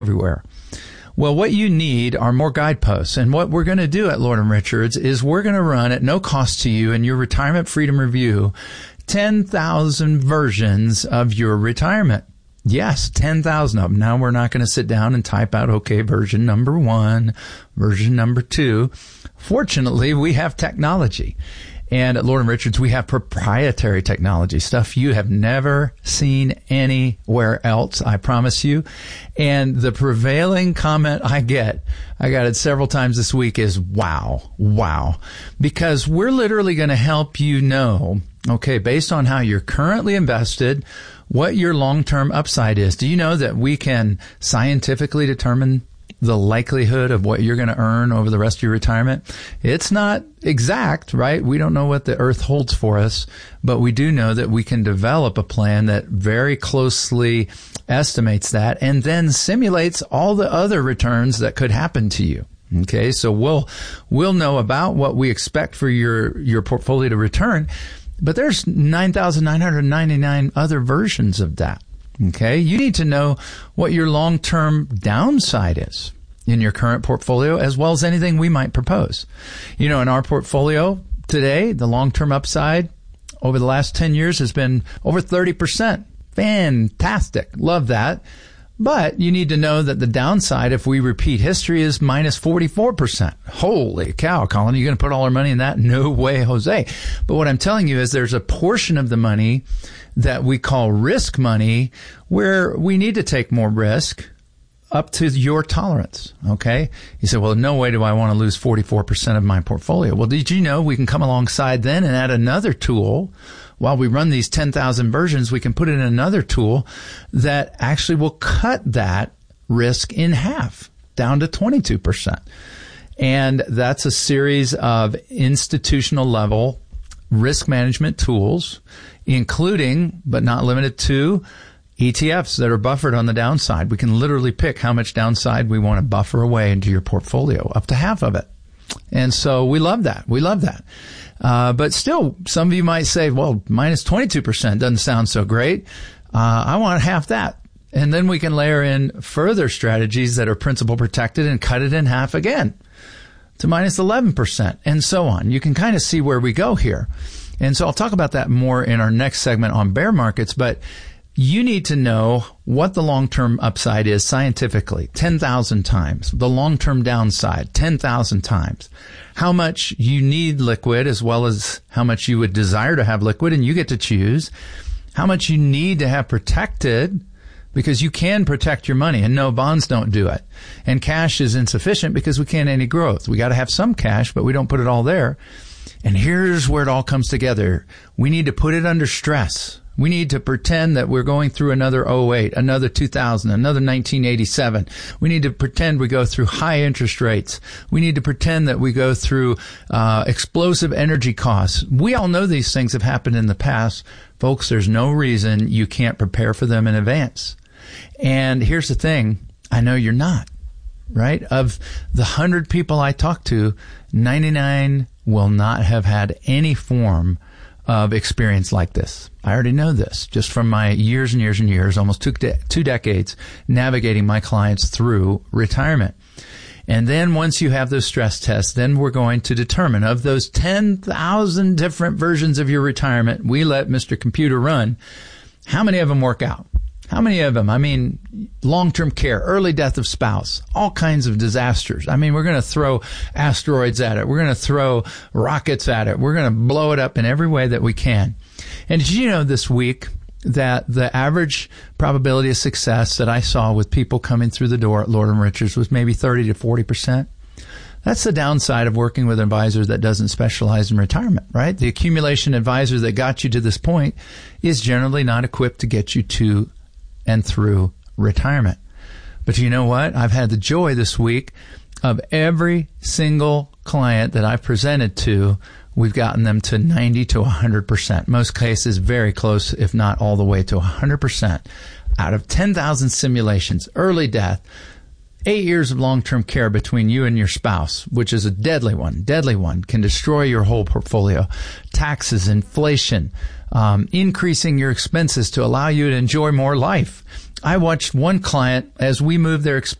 everywhere. Well, what you need are more guideposts. And what we're going to do at Lord & Richards is we're going to run at no cost to you in your Retirement Freedom Review 10,000 versions of your retirement. Yes, 10,000 of them. Now we're not going to sit down and type out, okay, version number 1, version number 2. Fortunately, we have technology. And at Lord & Richards, we have proprietary technology, stuff you have never seen anywhere else, I promise you. And the prevailing comment I got it several times this week, is wow, wow. Because we're literally going to help you know, okay, based on how you're currently invested, what your long-term upside is. Do you know that we can scientifically determine the likelihood of what you're going to earn over the rest of your retirement? It's not exact, right? We don't know what the earth holds for us, but we do know that we can develop a plan that very closely estimates that and then simulates all the other returns that could happen to you. Okay, so we'll know about what we expect for your portfolio to return, but there's 9,999 other versions of that. Okay, you need to know what your long-term downside is in your current portfolio, as well as anything we might propose. You know, in our portfolio today, the long-term upside over the last 10 years has been over 30%. Fantastic. Love that. But you need to know that the downside, if we repeat history, is minus 44%. Holy cow, Colin, you going to put all our money in that? No way, Jose. But what I'm telling you is there's a portion of the money that we call risk money where we need to take more risk up to your tolerance. Okay. You say, well, no way do I want to lose 44% of my portfolio. Well, did you know we can come alongside then and add another tool? While we run these 10,000 versions, we can put in another tool that actually will cut that risk in half, down to 22%. And that's a series of institutional level risk management tools, including, but not limited to, ETFs that are buffered on the downside. We can literally pick how much downside we want to buffer away into your portfolio, up to half of it. And so we love that. We love that. But still, some of you might say, well, minus 22% doesn't sound so great. I want half that. And then we can layer in further strategies that are principal protected and cut it in half again to minus 11% and so on. You can kind of see where we go here. And so I'll talk about that more in our next segment on bear markets, but you need to know what the long-term upside is scientifically, 10,000 times. The long-term downside, 10,000 times. How much you need liquid as well as how much you would desire to have liquid, and you get to choose. How much you need to have protected, because you can protect your money, and no, bonds don't do it. And cash is insufficient because we can't any growth. We got to have some cash, but we don't put it all there. And here's where it all comes together. We need to put it under stress. We need to pretend that we're going through another 08, another 2000, another 1987. We need to pretend we go through high interest rates. We need to pretend that we go through explosive energy costs. We all know these things have happened in the past. Folks, there's no reason you can't prepare for them in advance. And here's the thing. I know you're not, right? Of the 100 people I talk to, 99 will not have had any form of experience like this. I already know this just from my years and years and years, almost 2 decades, navigating my clients through retirement. And then once you have those stress tests, then we're going to determine of those 10,000 different versions of your retirement we let Mr. Computer run, how many of them work out? How many of them? I mean, long-term care, early death of spouse, all kinds of disasters. I mean, we're going to throw asteroids at it. We're going to throw rockets at it. We're going to blow it up in every way that we can. And did you know this week that the average probability of success that I saw with people coming through the door at Lord & Richards was maybe 30 to 40%? That's the downside of working with an advisor that doesn't specialize in retirement, right? The accumulation advisor that got you to this point is generally not equipped to get you to and through retirement. But you know what? I've had the joy this week of every single client that I've presented to, we've gotten them to 90 to 100%. Most cases very close, if not all the way to 100%. Out of 10,000 simulations, early death, 8 years of long-term care between you and your spouse, which is a deadly one, can destroy your whole portfolio. Taxes, inflation, increasing your expenses to allow you to enjoy more life. I watched one client as we moved their